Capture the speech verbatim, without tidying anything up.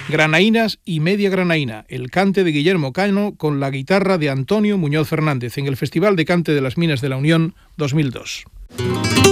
Granaínas y media granaína, el cante de Guillermo Cano con la guitarra de Antonio Muñoz Fernández en el Festival de Cante de las Minas de la Unión dos mil dos.